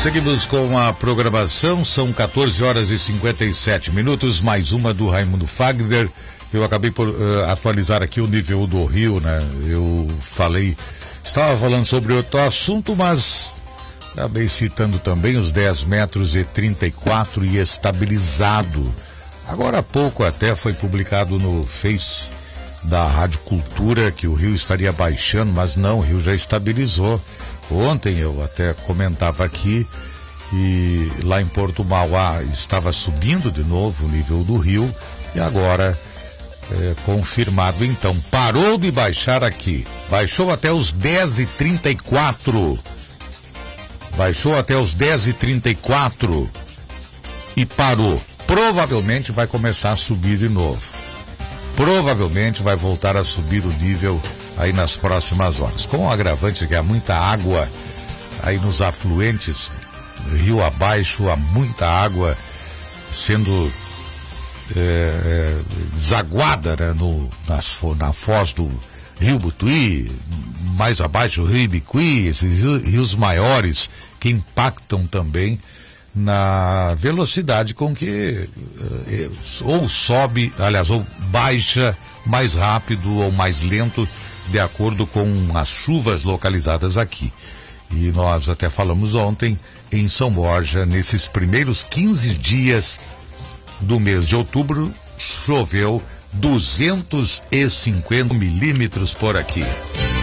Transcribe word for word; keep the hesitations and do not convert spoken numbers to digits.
Seguimos com a programação, são quatorze horas e cinquenta e sete minutos, mais uma do Raimundo Fagner. Eu acabei por uh, atualizar aqui o nível do rio, né? Eu falei, estava falando sobre outro assunto, mas acabei citando também os dez metros e trinta e quatro e estabilizado. Agora há pouco até foi publicado no Face da Rádio Cultura que o rio estaria baixando, mas não, o rio já estabilizou. Ontem eu até comentava aqui que lá em Porto Mauá estava subindo de novo o nível do rio e agora é, confirmado então, parou de baixar aqui, baixou até os dez e trinta e quatro, baixou até os dez e trinta e quatro e parou, provavelmente vai começar a subir de novo, provavelmente vai voltar a subir o nível aí nas próximas horas, com o agravante que há muita água aí nos afluentes, rio abaixo, há muita água sendo é, desaguada, né, no, nas, na foz do Rio Butuí, mais abaixo o Rio Ibiqui, esses rios maiores que impactam também na velocidade com que eh, ou sobe, aliás, ou baixa mais rápido ou mais lento, de acordo com as chuvas localizadas aqui. E nós até falamos ontem, em São Borja, nesses primeiros quinze dias do mês de outubro, choveu duzentos e cinquenta milímetros por aqui.